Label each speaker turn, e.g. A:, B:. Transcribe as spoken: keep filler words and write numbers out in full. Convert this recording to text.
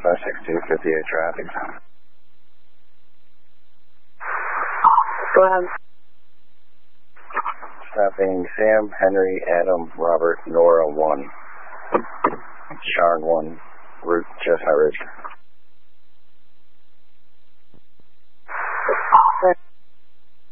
A: five six two, fifty-eight traffic.
B: Go ahead.
A: Stopping Sam, Henry, Adam, Robert, Nora one. Sharon one, route Chestnut Ridge.